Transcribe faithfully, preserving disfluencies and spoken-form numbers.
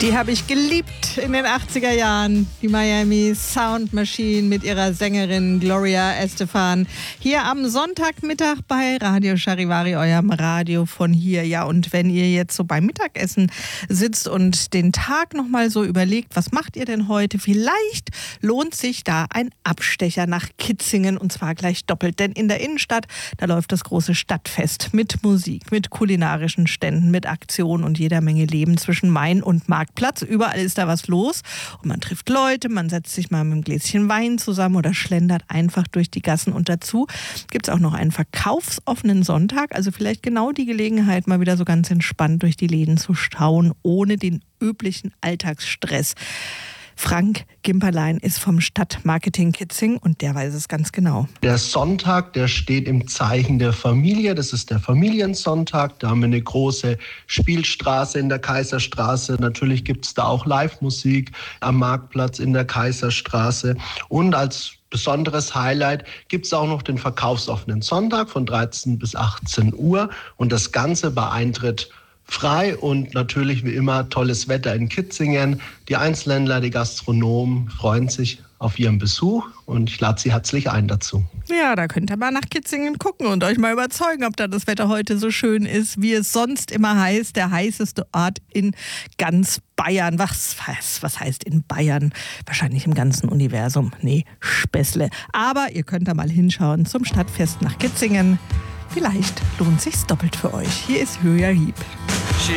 Die habe ich geliebt in den achtziger Jahren. Die Miami Sound Machine mit ihrer Sängerin Gloria Estefan. Hier am Sonntagmittag bei Radio Charivari, eurem Radio von hier. Ja, und wenn ihr jetzt so beim Mittagessen sitzt und den Tag nochmal so überlegt, was macht ihr denn heute? Vielleicht lohnt sich da ein Abstecher nach Kitzingen, und zwar gleich doppelt. Denn in der Innenstadt, da läuft das große Stadtfest mit Musik, mit kulinarischen Ständen, mit Aktionen und jeder Menge Leben zwischen Main und Marktplatz. Überall ist da was los und man trifft Leute, man setzt sich mal mit einem Gläschen Wein zusammen oder schlendert einfach durch die Gassen. Und dazu gibt es auch noch einen verkaufsoffenen Sonntag, also vielleicht genau die Gelegenheit, mal wieder so ganz entspannt durch die Läden zu schauen, ohne den üblichen Alltagsstress. Frank Gimperlein ist vom Stadtmarketing Kitzingen und der weiß es ganz genau. Der Sonntag, der steht im Zeichen der Familie. Das ist der Familiensonntag. Da haben wir eine große Spielstraße in der Kaiserstraße. Natürlich gibt es da auch Live-Musik am Marktplatz in der Kaiserstraße. Und als besonderes Highlight gibt es auch noch den verkaufsoffenen Sonntag von dreizehn bis achtzehn Uhr. Und das Ganze bei Eintritt frei und natürlich wie immer tolles Wetter in Kitzingen. Die Einzelhändler, die Gastronomen freuen sich auf ihren Besuch und ich lade Sie herzlich ein dazu. Ja, da könnt ihr mal nach Kitzingen gucken und euch mal überzeugen, ob da das Wetter heute so schön ist, wie es sonst immer heißt. Der heißeste Ort in ganz Bayern. Was, was, was heißt in Bayern? Wahrscheinlich im ganzen Universum. Nee, Späßle. Aber ihr könnt da mal hinschauen zum Stadtfest nach Kitzingen. Vielleicht lohnt sich's doppelt für euch. Hier ist Höher Hieb.